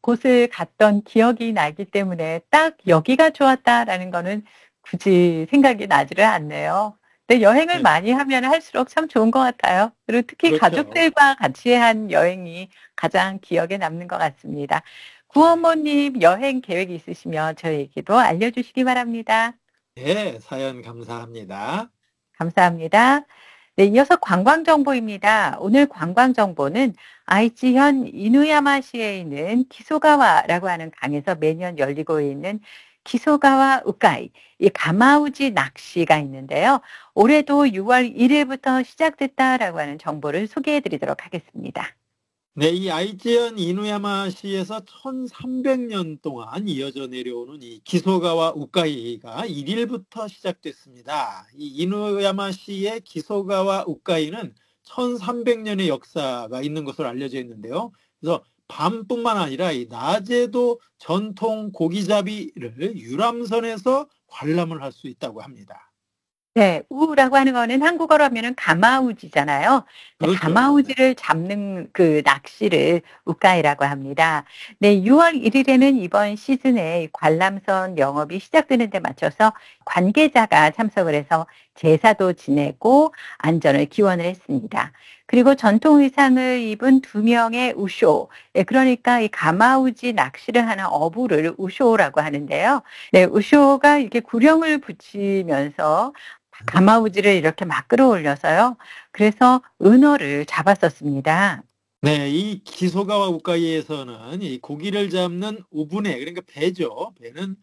곳을 갔던 기억이 나기 때문에 '딱 여기가 좋았다.'라는 거는 굳이 생각이 나지를 않네요. 근데 여행을 네. 많이 하면 할수록 참 좋은 것 같아요. 그리고 특히 그렇죠. 가족들과 같이 한 여행이 가장 기억에 남는 것 같습니다. 구어머님 여행 계획이 있으시면 저희에게도 알려주시기 바랍니다. 네. 사연 감사합니다. 감사합니다. 네, 이어서 관광 정보입니다. 오늘 관광 정보는 아이치현 이누야마시에 있는 기소가와라고 하는 강에서 매년 열리고 있는 기소가와 우카이, 이 가마우지 낚시가 있는데요. 올해도 6월 1일부터 시작됐다라고 하는 정보를 소개해 드리도록 하겠습니다. 네. 이 아이치현 이누야마시에서 1300년 동안 이어져 내려오는 이 기소가와 우카이가 1 일부터 시작됐습니다. 이 이누야마시의 기소가와 우카이는 1300년의 역사가 있는 것으로 알려져 있는데요. 그래서 밤뿐만 아니라 이 낮에도 전통 고기잡이를 유람선에서 관람을 할 수 있다고 합니다. 네. 우라고 하는 거는 한국어로 하면은 가마우지잖아요. 네, 그렇죠. 네. 가마우지를 잡는 그 낚시를 우카이라고 합니다. 네, 6월 1 일에는 이번 시즌에 관람선 영업이 시작되는 데 맞춰서 관계자가 참석을 해서 제사도 지내고 안전을 기원을 했습니다. 그리고 전통 의상을 입은 2명의 우쇼, 예, 그러니까 이 가마우지 낚시를 하는 어부를 우쇼라고 하는데요. 네, 우쇼가 이렇게 구령을 붙이면서 가마우지를 이렇게 막 끌어올려서요. 그래서 은어를 잡았었습니다. 네. 이 기소가와 우카이에서는 이 고기를 잡는 오분해, 그러니까 배죠. 배는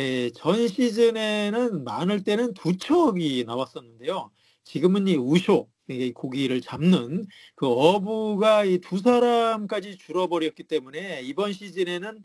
전 시즌에는 많을 때는 2척이 나왔었는데요. 지금은 이 우쇼, 이 고기를 잡는 그 어부가 이 2사람까지 줄어버렸기 때문에 이번 시즌에는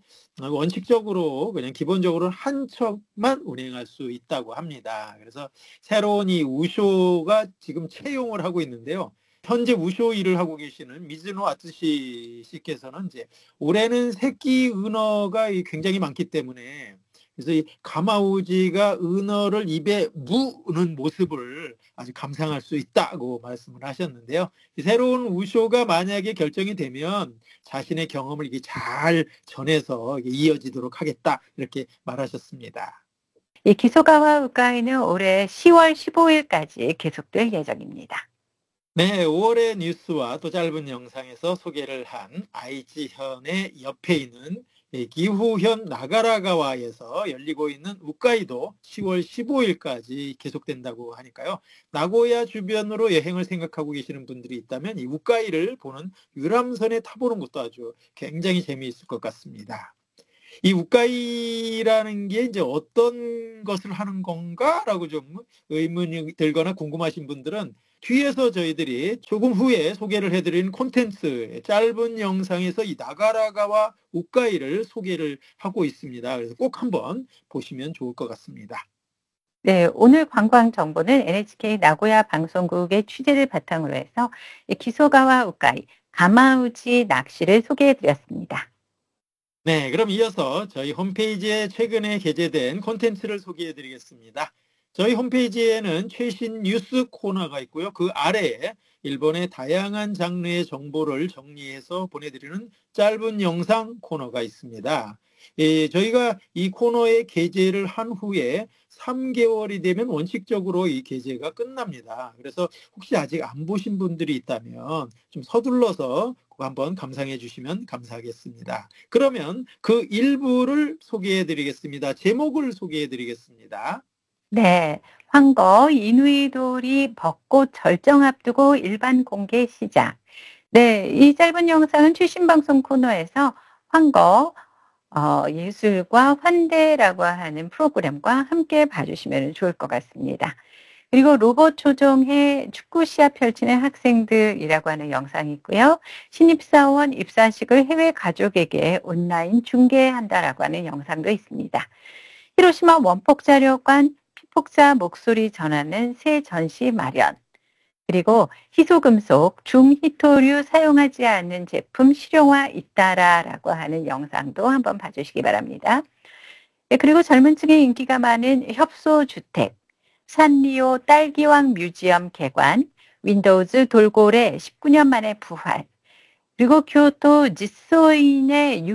원칙적으로 그냥 기본적으로 1척만 운행할 수 있다고 합니다. 그래서 새로운 이 우쇼가 지금 채용을 하고 있는데요. 현재 우쇼 일을 하고 계시는 미즈노 아츠시 씨께서는 이제 올해는 새끼 은어가 굉장히 많기 때문에, 그래서 이 가마우지가 은어를 입에 무는 모습을 아주 감상할 수 있다고 말씀을 하셨는데요. 새로운 우쇼가 만약에 결정이 되면 자신의 경험을 이게 잘 전해서 이어지도록 하겠다, 이렇게 말하셨습니다. 이 기소가와 우카이는 올해 10월 15일까지 계속될 예정입니다. 네, 5월의 뉴스와 또 짧은 영상에서 소개를 한 아이치현의 옆에 있는 기후현 나가라가와에서 열리고 있는 우카이도 10월 15일까지 계속된다고 하니까요. 나고야 주변으로 여행을 생각하고 계시는 분들이 있다면 이 우카이를 보는 유람선에 타보는 것도 아주 굉장히 재미있을 것 같습니다. 이 우카이라는 게 이제 어떤 것을 하는 건가라고 좀 의문이 들거나 궁금하신 분들은 뒤에서 저희들이 조금 후에 소개를 해드린 콘텐츠 짧은 영상에서 이 나가라가와 우카이를 소개를 하고 있습니다. 그래서 꼭 한번 보시면 좋을 것 같습니다. 네, 오늘 관광 정보는 NHK 나고야 방송국의 취재를 바탕으로 해서 이 기소가와 우카이, 가마우지 낚시를 소개해 드렸습니다. 네, 그럼 이어서 저희 홈페이지에 최근에 게재된 콘텐츠를 소개해 드리겠습니다. 저희 홈페이지에는 최신 뉴스 코너가 있고요. 그 아래에 일본의 다양한 장르의 정보를 정리해서 보내드리는 짧은 영상 코너가 있습니다. 저희가 이 코너에 게재를 한 후에 3개월이 되면 원칙적으로 이 게재가 끝납니다. 그래서 혹시 아직 안 보신 분들이 있다면 좀 서둘러서 꼭 한번 감상해 주시면 감사하겠습니다. 그러면 그 일부를 소개해 드리겠습니다. 제목을 소개해 드리겠습니다. 네. 황거 이누이돌이 벚꽃 절정 앞두고 일반 공개 시작. 네. 이 짧은 영상은 최신 방송 코너에서 황거 예술과 환대라고 하는 프로그램과 함께 봐 주시면 좋을 것 같습니다. 그리고 로봇 조종해 축구 시합 펼치는 학생들이라고 하는 영상이 있고요. 신입사원 입사식을 해외 가족에게 온라인 중계한다라고 하는 영상도 있습니다. 히로시마 원폭자료관 피폭자 목소리 전하는 새 전시 마련. 그리고 희소금속, 중히토류 사용하지 않는 제품 실용화 잇따라라고 하는 영상도 한번 봐주시기 바랍니다. 네, 그리고 젊은 층에 인기가 많은 협소주택, 산리오 딸기왕 뮤지엄 개관, 윈도우즈 돌고래 19년 만에 부활, 그리고 교토 지소인의